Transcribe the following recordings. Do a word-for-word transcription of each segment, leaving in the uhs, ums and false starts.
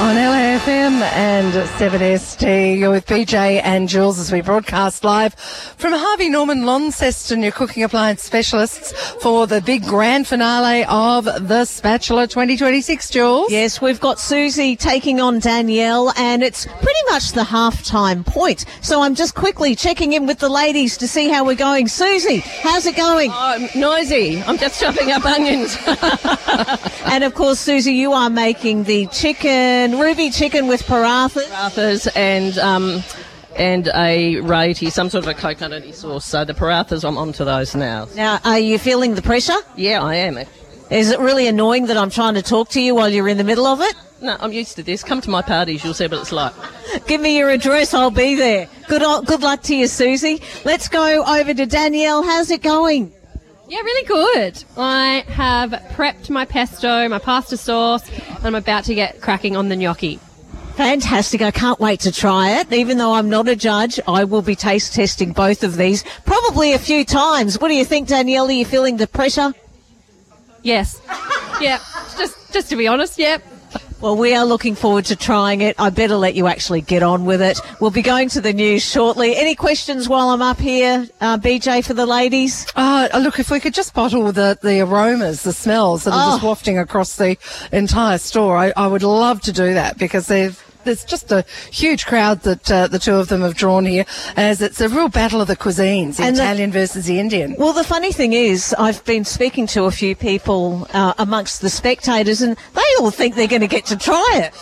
On L A F M and seven S T, you're with B J and Jules as we broadcast live from Harvey Norman Launceston, your cooking appliance specialists, for the big grand finale of The Spatula twenty twenty-six, Jules. Yes, we've got Susie taking on Danielle, and it's pretty much the halftime point. So I'm just quickly checking in with the ladies to see how we're going. Susie, how's it going? Oh, noisy. I'm just chopping up onions. And of course, Susie, you are making the chicken, ruby chicken with parathas. Parathas and um, and a roti, some sort of a coconutty sauce. So the parathas, I'm onto those now. Now, are you feeling the pressure? Yeah, I am. Is it really annoying that I'm trying to talk to you while you're in the middle of it? No, I'm used to this. Come to my parties, you'll see what it's like. Give me your address, I'll be there. Good, good luck to you, Susie. Let's go over to Danielle. How's it going? Yeah, really good. I have prepped my pesto, my pasta sauce, and I'm about to get cracking on the gnocchi. Fantastic. I can't wait to try it. Even though I'm not a judge, I will be taste testing both of these probably a few times. What do you think, Danielle? Are you feeling the pressure? Yes. Yeah, just just to be honest, yep. Well, we are looking forward to trying it. I better let you actually get on with it. We'll be going to the news shortly. Any questions while I'm up here, uh, B J, for the ladies? Uh, look, if we could just bottle the, the aromas, the smells that are Oh. just wafting across the entire store, I, I would love to do that because they've there's just a huge crowd that uh, the two of them have drawn here, as it's a real battle of the cuisines, the And the- Italian versus the Indian. Well, the funny thing is, I've been speaking to a few people uh, amongst the spectators, and they all think they're going to get to try it.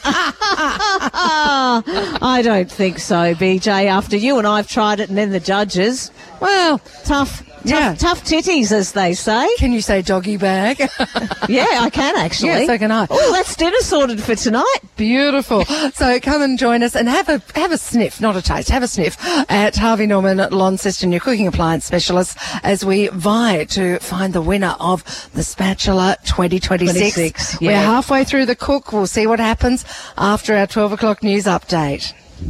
I don't think so, B J. After you and I've tried it, and then the judges. Well, Tough, tough, Yeah. tough titties, as they say. can you say doggy bag? Yeah, I can actually. Yeah, so can I. Oh, that's dinner sorted for tonight. Beautiful. So come and join us and have a have a sniff, not a taste, have a sniff at Harvey Norman Launceston, your cooking appliance specialist, as we vie to find the winner of the Spatula twenty twenty-six. twenty-six, We're yeah. halfway through the cook. We'll see what happens after our twelve o'clock news update.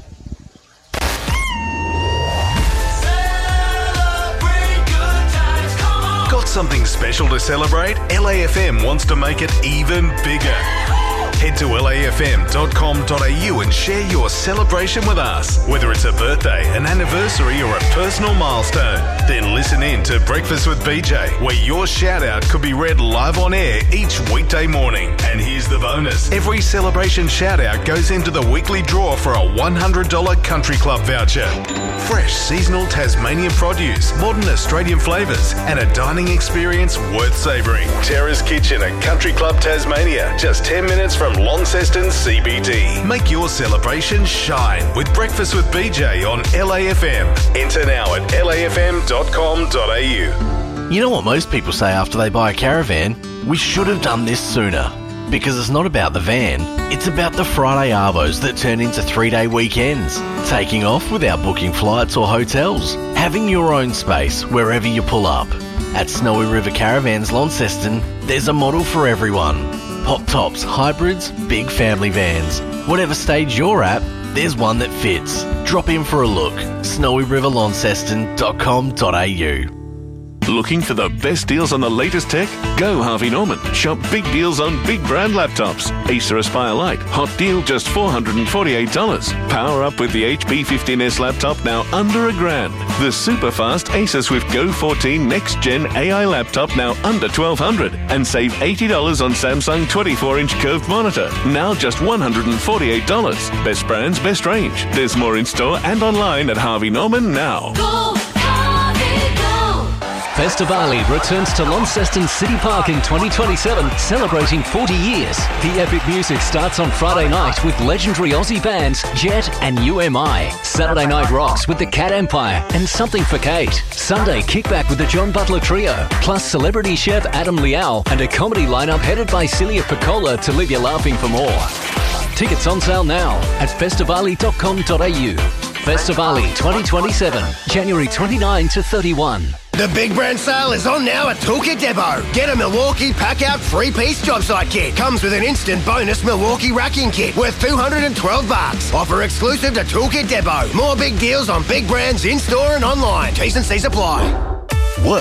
Got something special to celebrate? L A F M wants to make it even bigger. Head to L A F M dot com dot A U and share your celebration with us. Whether it's a birthday, an anniversary or a personal milestone, then listen in to Breakfast with B J, where your shout out could be read live on air each weekday morning. And here's the bonus. Every celebration shout out goes into the weekly draw for a one hundred dollars Country Club voucher. Fresh seasonal Tasmanian produce, modern Australian flavours, and a dining experience worth savouring. Terra's Kitchen at Country Club Tasmania, just ten minutes from Launceston C B D. Make your celebration shine with Breakfast with B J on L A F M. Enter now at L A F M dot com dot A U. You know what most people say after they buy a caravan? We should have done this sooner. Because it's not about the van, it's about the Friday arvos that turn into three-day weekends. Taking off without booking flights or hotels. Having your own space wherever you pull up. At Snowy River Caravans Launceston, there's a model for everyone. Pop tops, hybrids, big family vans. Whatever stage you're at, there's one that fits. Drop in for a look. snowy river launceston dot com dot A U. Looking for the best deals on the latest tech? Go Harvey Norman. Shop big deals on big brand laptops. Acer Aspire Lite. Hot deal just four hundred forty-eight dollars. Power up with the H P fifteen S laptop now under a grand. The super fast Acer Swift Go fourteen Next Gen A I laptop now under twelve hundred dollars. And save eighty dollars on Samsung twenty-four inch curved monitor. Now just one hundred forty-eight dollars. Best brands, best range. There's more in store and online at Harvey Norman now. Go, Harvey, go! Festivali returns to Launceston City Park in twenty twenty-seven, celebrating forty years. The epic music starts on Friday night with legendary Aussie bands Jet and U M I. Saturday night rocks with the Cat Empire and Something for Kate. Sunday kickback with the John Butler Trio, plus celebrity chef Adam Liao and a comedy lineup headed by Celia Piccola to leave you laughing for more. Tickets on sale now at festivali dot com dot A U. Festivali twenty twenty-seven, January twenty-ninth to thirty-first. The big brand sale is on now at Toolkit Depot. Get a Milwaukee pack-out three-piece job site kit. Comes with an instant bonus Milwaukee racking kit worth two hundred twelve bucks. Offer exclusive to Toolkit Depot. More big deals on big brands in-store and online. T's and C's apply. Work.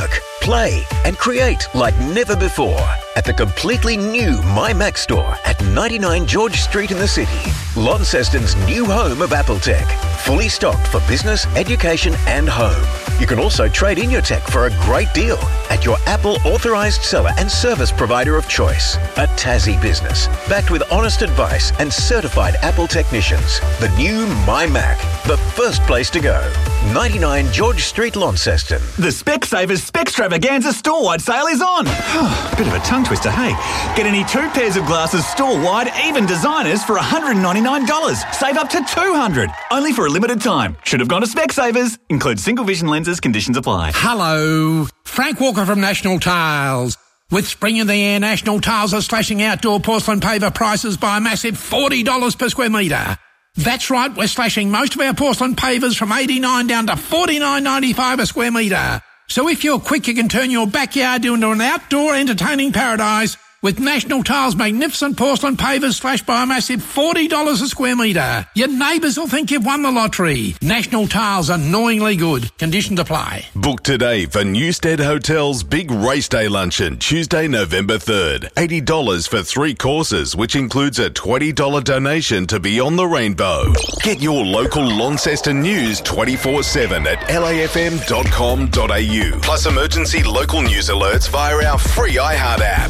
play and create like never before at the completely new My Mac store at ninety-nine George Street in the city. Launceston's new home of Apple Tech. Fully stocked for business, education and home. You can also trade in your tech for a great deal at your Apple authorised seller and service provider of choice. A Tassie business, backed with honest advice and certified Apple technicians. The new My Mac, the first place to go. ninety-nine George Street, Launceston. The Specsavers Specstravaganza store-wide sale is on. Bit of a tongue twister, hey? Get any two pairs of glasses store-wide, even designers, for one hundred ninety-nine dollars. Save up to two hundred dollars. Only for a limited time. Should have gone to Specsavers. Includes single vision lenses. Conditions apply. Hello. Frank Walker from National Tiles. With spring in the air, National Tiles are slashing outdoor porcelain paver prices by a massive forty dollars per square metre. That's right, we're slashing most of our porcelain pavers from eighty-nine dollars down to forty-nine ninety-five a square metre. So if you're quick, you can turn your backyard into an outdoor entertaining paradise with National Tiles' magnificent porcelain pavers slashed by a massive forty dollars a square metre. Your neighbours will think you've won the lottery. National Tiles, annoyingly good. Conditions apply. Book today for Newstead Hotel's Big Race Day Luncheon, Tuesday, November third. eighty dollars for three courses, which includes a twenty dollars donation to Beyond the Rainbow. Get your local Launceston news twenty-four seven at L A F M dot com dot A U. Plus emergency local news alerts via our free iHeart app.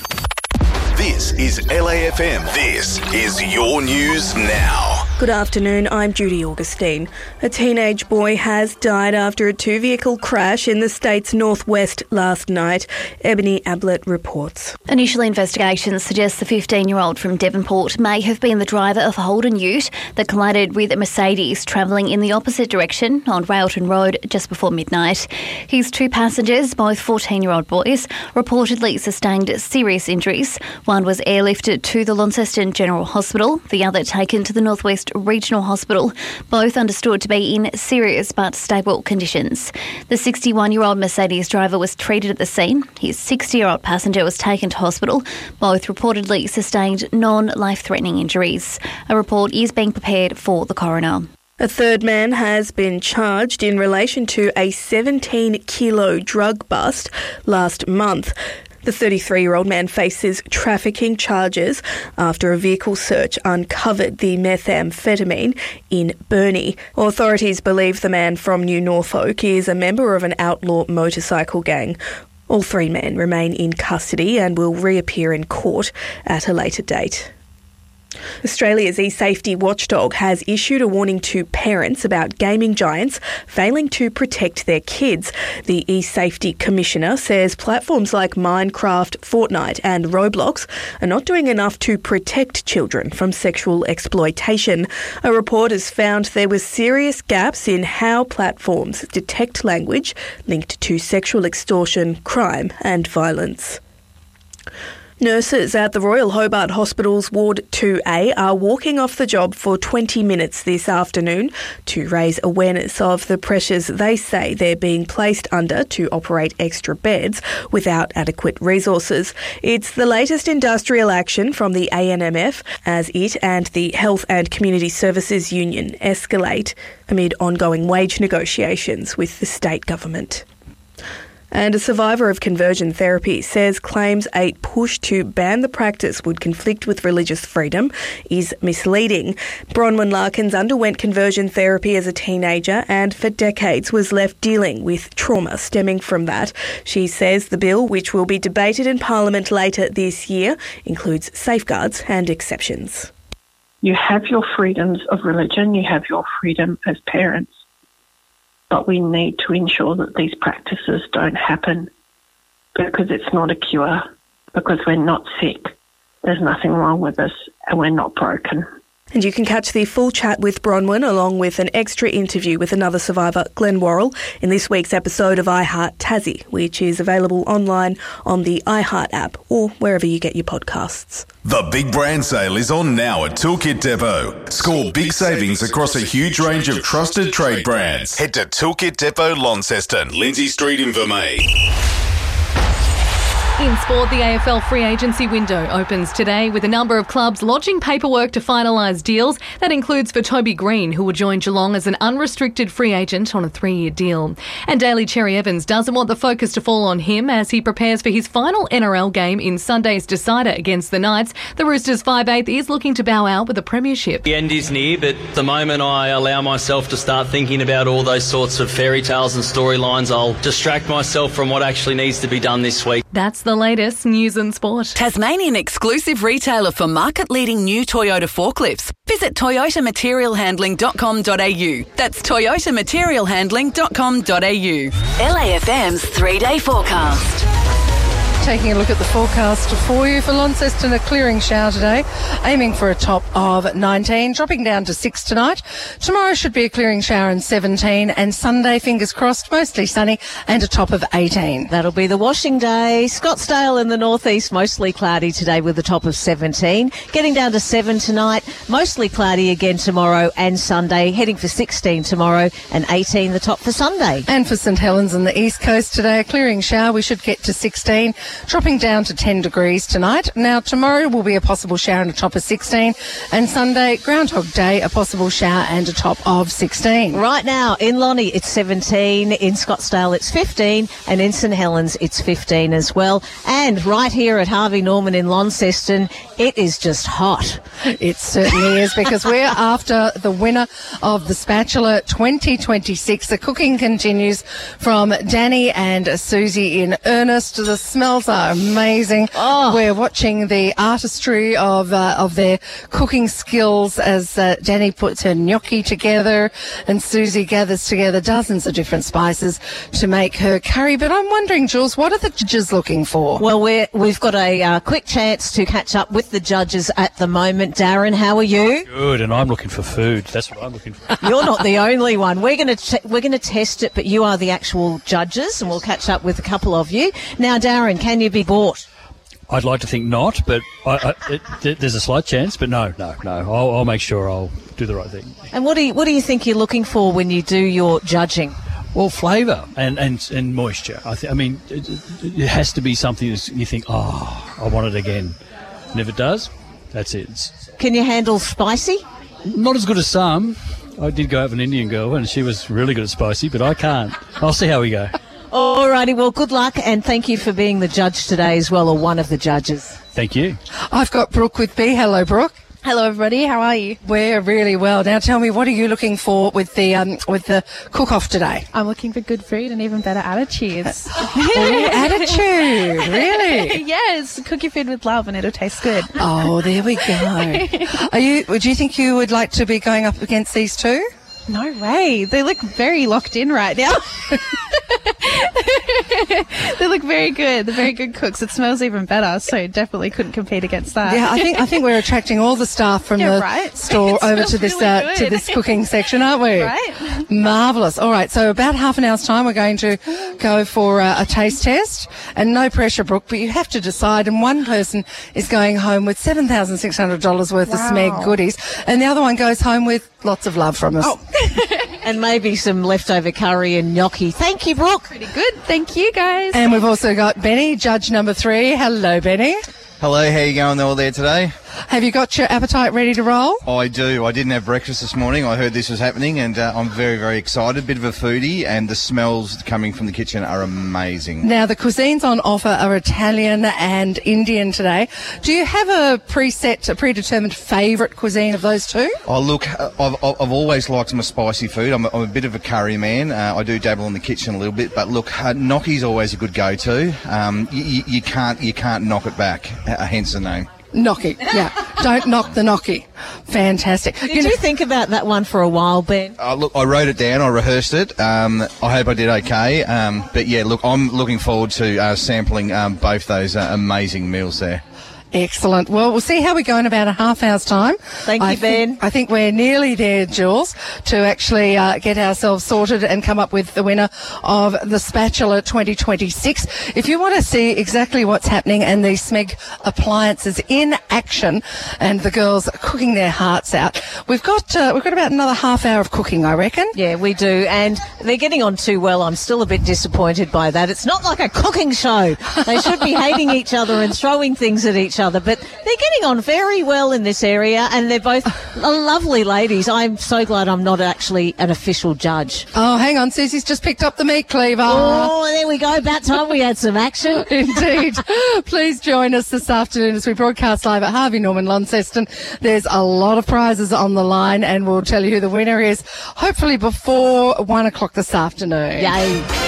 This is L A F M. This is your news now. Good afternoon, I'm Judy Augustine. A teenage boy has died after a two-vehicle crash in the state's northwest last night. Ebony Ablett reports. Initial investigations suggest the fifteen-year-old from Devonport may have been the driver of a Holden ute that collided with a Mercedes travelling in the opposite direction on Railton Road just before midnight. His two passengers, both fourteen-year-old boys, reportedly sustained serious injuries. One was airlifted to the Launceston General Hospital, the other taken to the Northwest Regional Hospital, both understood to be in serious but stable conditions. The sixty-one-year-old Mercedes driver was treated at the scene. His sixty-year-old passenger was taken to hospital. Both reportedly sustained non-life-threatening injuries. A report is being prepared for the coroner. A third man has been charged in relation to a seventeen-kilo drug bust last month. The thirty-three-year-old man faces trafficking charges after a vehicle search uncovered the methamphetamine in Burnie. Authorities believe the man from New Norfolk is a member of an outlaw motorcycle gang. All three men remain in custody and will reappear in court at a later date. Australia's e-safety watchdog has issued a warning to parents about gaming giants failing to protect their kids. The e-safety commissioner says platforms like Minecraft, Fortnite and Roblox are not doing enough to protect children from sexual exploitation. A report has found there were serious gaps in how platforms detect language linked to sexual extortion, crime and violence. Nurses at the Royal Hobart Hospital's Ward two A are walking off the job for twenty minutes this afternoon to raise awareness of the pressures they say they're being placed under to operate extra beds without adequate resources. It's the latest industrial action from the A N M F as it and the Health and Community Services Union escalate amid ongoing wage negotiations with the state government. And a survivor of conversion therapy says claims a push to ban the practice would conflict with religious freedom is misleading. Bronwyn Larkins underwent conversion therapy as a teenager and for decades was left dealing with trauma stemming from that. She says the bill, which will be debated in Parliament later this year, includes safeguards and exceptions. You have your freedoms of religion, you have your freedom as parents. But we need to ensure that these practices don't happen because it's not a cure, because we're not sick. There's nothing wrong with us and we're not broken. And you can catch the full chat with Bronwyn along with an extra interview with another survivor, Glenn Worrell, in this week's episode of iHeart Tassie, which is available online on the iHeart app or wherever you get your podcasts. The Big Brand Sale is on now at Toolkit Depot. Score big savings across a huge range of trusted trade brands. Head to Toolkit Depot, Launceston, Lindsay Street in Vermey. In sport, the A F L free agency window opens today with a number of clubs lodging paperwork to finalise deals. That includes for Toby Green, who will join Geelong as an unrestricted free agent on a three-year deal. And Daly Cherry Evans doesn't want the focus to fall on him as he prepares for his final N R L game in Sunday's decider against the Knights. The Roosters' five eighth is looking to bow out with a premiership. The end is near, but the moment I allow myself to start thinking about all those sorts of fairy tales and storylines, I'll distract myself from what actually needs to be done this week. That's the latest news and sport. Tasmanian exclusive retailer for market-leading new Toyota forklifts. Visit toyota material handling dot com dot a u. That's toyota material handling dot com dot a u. L A F M's three-day forecast. Taking a look at the forecast for you for Launceston, a clearing shower today, aiming for a top of nineteen, dropping down to six tonight. Tomorrow should be a clearing shower and seventeen, and Sunday, fingers crossed, mostly sunny and a top of eighteen. That'll be the washing day. Scottsdale in the northeast, mostly cloudy today with a top of seventeen. Getting down to seven tonight, mostly cloudy again tomorrow and Sunday, heading for sixteen tomorrow and eighteen the top for Sunday. And for St Helens on the east coast today, a clearing shower, we should get to sixteen. Dropping down to ten degrees tonight. Now, tomorrow will be a possible shower and a top of sixteen. And Sunday, Groundhog Day, a possible shower and a top of sixteen. Right now, in Lonnie, it's seventeen. In Scottsdale, it's fifteen. And in St Helens, it's fifteen as well. And right here at Harvey Norman in Launceston, it is just hot. It certainly is, because we're after the winner of the Spatula twenty twenty-six. The cooking continues from Danny and Susie in earnest. The smells are amazing. Oh. We're watching the artistry of uh, of their cooking skills as uh, Danny puts her gnocchi together and Susie gathers together dozens of different spices to make her curry. But I'm wondering, Jules, what are the judges looking for? Well, we're, we've got a uh, quick chance to catch up with the judges at the moment. Darren, how are you? Good, and I'm looking for food. That's what I'm looking for. You're not the only one. We're going to ch- we're going to test it, but you are the actual judges, and we'll catch up with a couple of you. Now, Darren, can you be bought? I'd like to think not, but I, I, it, it, there's a slight chance. But no, no, no. I'll, I'll make sure I'll do the right thing. And what do you what do you think you're looking for when you do your judging? Well, flavour and, and, and moisture. I, th- I mean, it, it has to be something that you think, oh, I want it again. And if it does, that's it. It's Can you handle spicy? not as good as some. I did go out with an Indian girl, and she was really good at spicy, but I can't. I'll see how we go. Alrighty, well, good luck, and thank you for being the judge today as well, or one of the judges. Thank you. I've got Brooke with B. Hello, Brooke. Hello, everybody. How are you? We're really well. Now, tell me, what are you looking for with the um, with the cook-off today? I'm looking for good food and even better attitudes. Oh, attitude, really? Yes, cook your food with love and it'll taste good. Oh, there we go. Are you? Would you think you would like to be going up against these two? No way. They look very locked in right now. They look very good. They're very good cooks. It smells even better, so definitely couldn't compete against that. Yeah, I think I think we're attracting all the staff from Yeah, the right? store It over smells to this really uh, to good. this cooking section, aren't we? Right. Marvellous. All right, so about half an hour's time, we're going to go for uh, a taste test, and no pressure, Brooke, but you have to decide. And one person is going home with seven thousand six hundred dollars worth Wow. of Smeg goodies, and the other one goes home with lots of love from us. Oh. And maybe some leftover curry and gnocchi. Thank you, Brooke. Pretty good. Thank you, guys. And we've also got Benny, judge number three. Hello, Benny. Hello, how you going all there today? Have you got your appetite ready to roll? I do. I didn't have breakfast this morning. I heard this was happening, and uh, I'm very, very excited. Bit of a foodie, and the smells coming from the kitchen are amazing. Now, the cuisines on offer are Italian and Indian today. Do you have a preset, a predetermined favourite cuisine of those two? Oh, look, uh, I've, I've always liked my spicy food. I'm a, I'm a bit of a curry man. Uh, I do dabble in the kitchen a little bit, but look, uh, gnocchi's always a good go-to. Um, you, you, you can't you can't knock it back, uh, hence the name. Gnocchi, yeah. Don't knock the gnocchi. Fantastic. Did you, know, you think about that one for a while, Ben? Uh, look, I wrote it down. I rehearsed it. Um, I hope I did okay. Um, but, yeah, look, I'm looking forward to uh, sampling um, both those uh, amazing meals there. Excellent. Well, we'll see how we go in about a half hour's time. Thank you, I Ben. Think, I think we're nearly there, Jules, to actually uh, get ourselves sorted and come up with the winner of the Spatula twenty twenty-six. If you want to see exactly what's happening and these Smeg appliances in action and the girls cooking their hearts out, we've got uh, we've got about another half hour of cooking, I reckon. Yeah, we do. And they're getting on too well. I'm still a bit disappointed by that. It's not like a cooking show. They should be hating each other and throwing things at each other, but they're getting on very well in this area, and they're both lovely ladies. I'm so glad I'm not actually an official judge. Oh, hang on, Susie's just picked up the meat cleaver. Oh, there we go. About time we had some action. Indeed. Please join us this afternoon as we broadcast live at Harvey Norman Launceston. There's a lot of prizes on the line, and we'll tell you who the winner is hopefully before one o'clock this afternoon. Yay.